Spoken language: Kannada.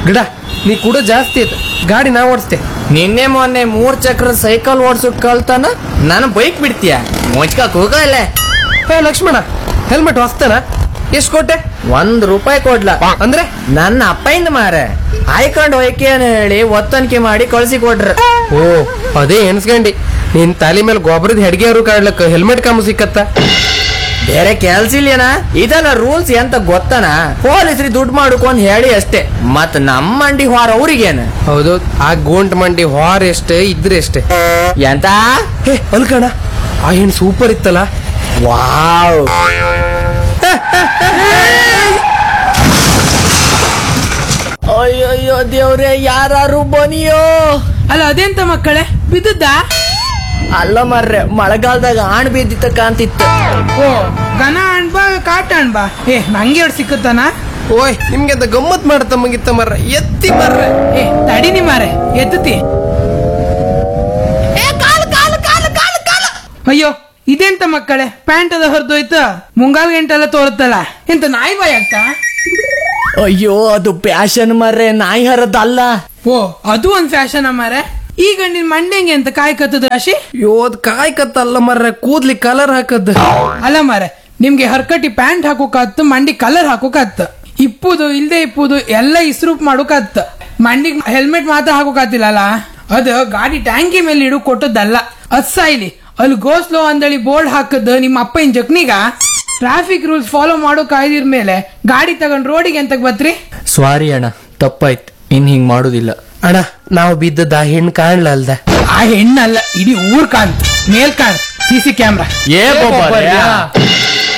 ಗಿಡ ನೀ ಕೂಡ ಜಾಸ್ತಿ ಐತೆ ಗಾಡಿ ನಾ ಓಡಿಸ್ತೆ. ನಿನ್ನೆ ಮೊನ್ನೆ 3 ಚಕ್ರ ಸೈಕಲ್ ಓಡ್ಸೋಕ್ ಕಲ್ತಾನ ನಾನು ಬೈಕ್ ಬಿಡ್ತೀಯ ಮುಚ್ಕಕ್ ಹೋಗಲ್ಲ. ಹೇ ಲಕ್ಷ್ಮಣ, ಹೆಲ್ಮೆಟ್ ಹೊಸ್ತೇನ? ಎಷ್ಟ್ ಕೊಟ್ಟೆ? ₹1 ಕೊಡ್ಲ ಅಂದ್ರೆ ನನ್ನ ಅಪ್ಪಯಿಂದ ಮಾರೆ ಆಯ್ಕೊಂಡ್ ಹೋಯ್ಕೆ ಹೇಳಿ ಒತ್ತನಿಕೆ ಮಾಡಿ ಕಳ್ಸಿ ಕೊಟ್ರ. ಓ ಅದೇ ಎನ್ಸ್ಕಂಡಿ ನಿನ್ ತಾಲಿ ಮೇಲೆ ಗೊಬ್ಬರದ ಹೆಡ್ಗೆಯವರು ಕಾಡ್ಲಕ್ಕ ಹೆಲ್ಮೆಟ್ ಕಾಮು ಸಿಕ್ಕತ್ತ. ಬೇರೆ ಕೆಲ್ಸ ಇಲ್ಲೇನ? ಇದೆಲ್ಲ ರೂಲ್ಸ್ ಎಂತ ಗೊತ್ತನ? ಪೊಲೀಸ್ರಿ ದುಡ್ಡು ಮಾಡ್ಕೊಂಡ್ ಹೇಳಿ ಅಷ್ಟೇ. ಮತ್ ನಮ್ಮ ಮಂಡಿ ಹೊರ ಅವ್ರಿಗೇನ? ಹೌದು, ಆ ಗೋಂಟ್ ಮಂಡಿ ಹೊರ ಎಷ್ಟೇ ಇದ್ರೆ ಎಷ್ಟೇ. ಎಂತ? ಹೇ ಅಲ್ಕಣ, ಆ ಹೆಣ್ ಸೂಪರ್ ಇತ್ತಲ್ಲ. ವಾವ್, ಅಯ್ಯಯ್ಯೋ ದೇವ್ರೆ, ಯಾರು ಬನಿಯೋ. ಅಲ್ಲ ಅದೆಂತ ಮಕ್ಕಳೇ, ಬಿದ್ದದ್ದ? ಅಲ್ಲ ಮರ್ರೆ, ಮಳೆಗಾಲದಾಗ ಆಣ್ ಬಿದ್ದಿತ್ತ ಕಾಂತಿತ್ತು. ಓ ಗನ ಅಣ್ಬಾ ಕಾಟ ಅಣ್ಬಾ. ನಂಗೆ ಎರಡು ಸಿಕ್ಕತ್ತಾನ. ಓಯ್ ನಿಮ್ಗೆ ಅಂತ ಗಮ್ಮತ್ ಮಾಡತ್ತ ಮುಗಿತ್ತ ಮರ್ರ, ಎತ್ತಿ ಮರ್ರ. ತಡಿನಿ ಮಾರೆ, ಎತ್ತತಿ. ಅಯ್ಯೋ ಇದೆಂತ ಮಕ್ಕಳೇ, ಪ್ಯಾಂಟ್ ಅದ ಹೊರದೋಯ್ತು, ಮುಂಗಾಲ್ ಗಂಟೆಲ್ಲ ತೋರುತ್ತಲ್ಲ, ಎಂತ ನಾಯಿ ಬಾಯ್ ಆಗ್ತಾ? ಅಯ್ಯೋ ಅದು ಪ್ಯಾಶನ್ ಮರ್ರೆ, ನಾಯಿ ಹರದಲ್ಲ. ಓ ಅದು ಒಂದ್ ಫ್ಯಾಷನ್ ಮಾರೆ. ಈಗ ನಿನ್ ಮಂಡೆಂಗೆ ಅಂತ ಕಾಯ್ಕತ್ತದ ರಾಶಿ. ಯೋದ್ ಕಾಯ್ಕತ್ತಲ್ಲ ಮರ್ರ, ಕೂದ್ಲಿ ಕಲರ್ ಹಾಕದ್. ಅಲ್ಲ ಮಾರೆ, ನಿಮ್ಗೆ ಹರ್ಕಟಿ ಪ್ಯಾಂಟ್ ಹಾಕೋಕಾತ್ತು, ಮಂಡಿ ಕಲರ್ ಹಾಕೋಕಾತ್ತು, ಇಪ್ಪುದು ಇಲ್ದೆ ಇಪ್ಪುದು ಎಲ್ಲ ಇಸ್ರೂಪ್ ಮಾಡೋಕಾತ್ತು. ಮಂಡಿಗೆ ಹೆಲ್ಮೆಟ್ ಮಾತ್ರ ಹಾಕೋಕಾತಿಲ್ಲಲ್ಲ, ಅದು ಗಾಡಿ ಟ್ಯಾಂಕಿ ಮೇಲೆ ಇಡು ಕೊಟ್ಟದ್ದಲ್ಲ. ಅದ್ ಸಾಯ್ಲಿ, ಅಲ್ಲಿ ಗೋಸ್ಲೋ ಅಂದಳಿ ಬೋರ್ಡ್ ಹಾಕದ್ ನಿಮ್ಮ ಅಪ್ಪನ ಜಕ್ನಿಗ. ಟ್ರಾಫಿಕ್ ರೂಲ್ಸ್ ಫಾಲೋ ಮಾಡೋ ಕಾಯ್ದಿರ್ ಮೇಲೆ ಗಾಡಿ ತಗೊಂಡ್ ರೋಡಿಗೆ ಎಂತಕ್ ಬತ್ರಿ? ಸಾರಿ ಅಣ್ಣ, ತಪ್ಪಾಯ್ತು, ಇನ್ ಹಿಂಗ್ ಮಾಡುದಿಲ್ಲ. ಅಣ್ಣ ನಾವು ಬಿದ್ದದ ಆ ಹೆಣ್ಣು ಕಾಣ್ಲ ಅಲ್ದ? ಆ ಹೆಣ್ಣಲ್ಲ, ಇಡೀ ಊರ್ ಕಾಣ್ತು, ಮೇಲ್ ಕಾಣ್ CC ಕ್ಯಾಮ್ರಾ. ಏ